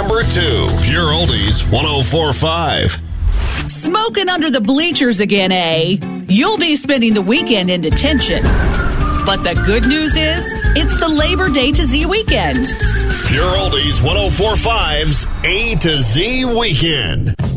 number 2. Pure Oldies 104.5. Smoking under the bleachers again, eh? You'll be spending the weekend in detention. But the good news is, it's the Labor Day to Z weekend. Pure Oldies 104.5's A to Z Weekend.